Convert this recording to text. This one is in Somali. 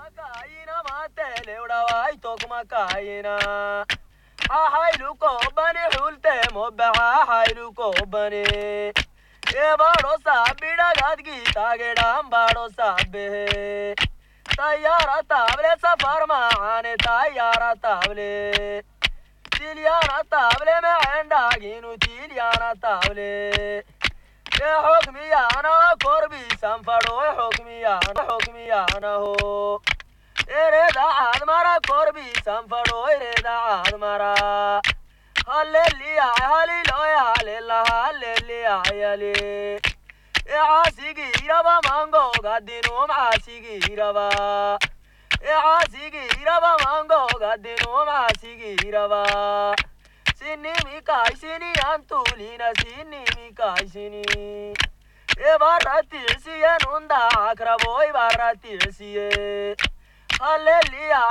Kaina matele udawai tokma kaina. Ahailu ko bani hulte mobha hailu ko bani. E bado sabida gadgi tagedam bado sabbe. Tayara table safar maane tayara table. Tiliana table me anda ginu tiliana table. حكميانا كوربي سنفرو حكميانا هو إريد عاد مرا كوربي سنفرو إريد عاد مرا هللي هللويا هللا هللي هللي عاسيقي ربا مانغو قدينو معاسيقي ربا عاسيقي ربا مانغو قدينو معاسيقي ربا sini mikai sini antulina sini mikai sini e barati siye nunda akraboi barati siye hallelujah